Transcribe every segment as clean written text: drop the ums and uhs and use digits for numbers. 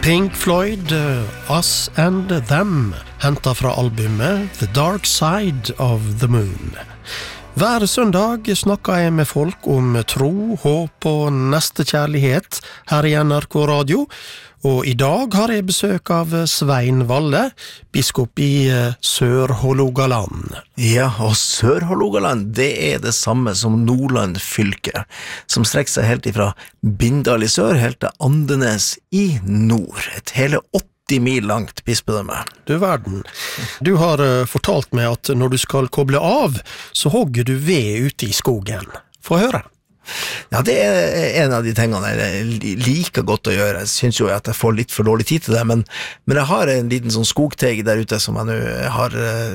Pink Floyd, Us and Them, hentet fra albumet The Dark Side of the Moon. Hver søndag snakker jeg med folk om tro, håp og nestekjærlighet her i NRK Radio, og i dag har jeg besøk av Svein Valle, biskop i Sør-Hålogaland. Ja, og Sør-Hålogaland, det det samme som Nordland fylke, som strekker seg helt ifra Bindal i sør, helt til Andenes i nord. Et hele 80 mil langt bispedømme. Du verden. Du har fortalt meg at når du skal koble av, så hogger du ved ute i skogen. Få høre. Ja, det en av de tingene jeg liker godt å gjøre. Jeg synes jo at jeg får litt for dårlig tid til det, men jeg har en liten sånn skogteg der ute som jeg nå har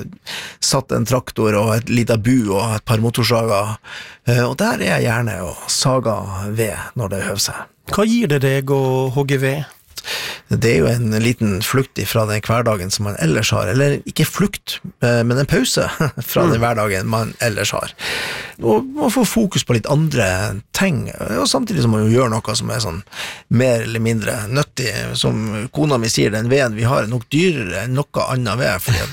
satt en traktor og et lite bu og et par motorsager, og der jeg gjerne og saga ved når det høver seg. Hva gir det deg å hogge ved? Det jo en liten flukt fra den hverdagen som man ellers har, eller ikke flukt, men en pause fra den hverdagen man ellers har. Og man får fokus på litt andre ting, og samtidig som man jo gjør noe som sånn mer eller mindre nyttig. Som kona mi sier, den veden vi har nok dyrere enn noe annet ved, fordi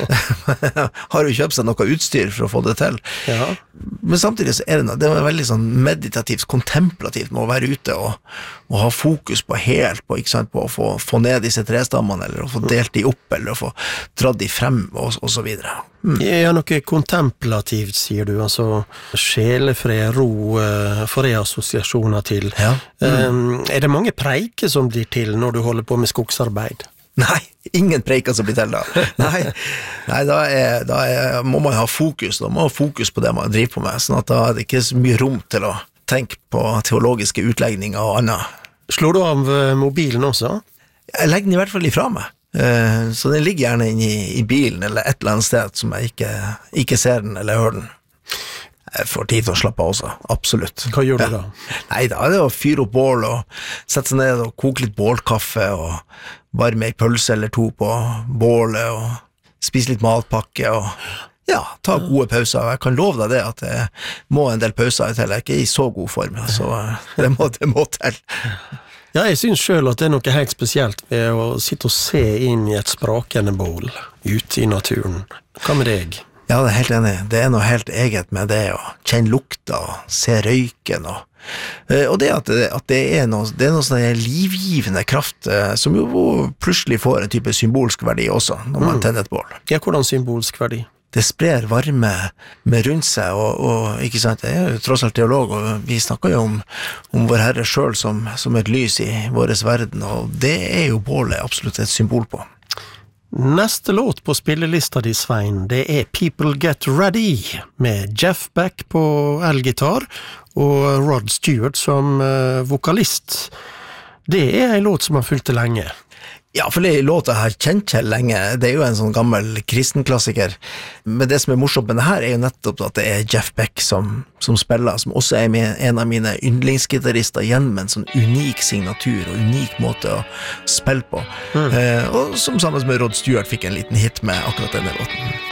at har jo kjøpt seg noe utstyr for å få det til. Ja. Men samtidig så det veldig sånn meditativt, kontemplativt med å være ute og ha fokus på helt, på, ikke sant, på å få ned disse trestammene, eller å få delt de opp, eller å få dratt de frem, og så videre. Ja, noe kontemplativt, sier du, altså sjelefred, ro, for assosiasjoner til. Ja. Det mange preiker som blir til når du holder på med skogsarbeid? Nei, ingen preiker som blir til da. Nei, da må man ha fokus, da må man ha fokus på det man driver på med, sånn at da det ikke så mye rom til å tenke på teologiske utlegninger og annet. Slår du av mobilen også? Jeg legger den i hvert fall ifra meg. Så den ligger gjerne inne i bilen eller et eller annet sted som jeg ikke ser den eller hører den. Jeg får tid til å slappe av også, absolutt. Hva gjør du da? Nei, da det å fyre opp bål og sette seg ned og koke litt bålkaffe og varme en pølse eller to på bålet og spise litt matpakke og ja, ta gode pauser. Jeg kan love deg det at jeg må en del pauser til. Jeg ikke i så god form, så det må til. Ja, jeg synes selv at det noe helt spesielt ved å sitte og se inn i et sprakende bål ute i naturen. Hva med deg? Ja, det helt enig. Det noe helt eget med det å kjenne lukta og se røyken og det at det noe sånn livgivende kraft som jo plutselig får en type symbolsk verdi også når man tenner et bål. Ja, hvordan symbolsk verdi? Det sprer varme med rundt seg, og ikke sant, jeg jo tross alt teolog, og vi snakker jo om vår Herre selv som et lys i våres verden, og det jo bålet absolutt et symbol på. Neste låt på spillelista di, Svein, det People Get Ready, med Jeff Beck på elgitar og Rod Stewart som vokalist. Det en låt som har fulgt det lenge. Ja, for det låta har kjent til lenge. Det jo en sånn gammel kristenklassiker. Men det som morsomt med det her jo nettopp at det Jeff Beck som spiller, som også en av mine yndlingsgitarister igjen med en sånn unik signatur og unik måte å spille på. Og som sammen med Rod Stewart fikk en liten hit med akkurat denne låten.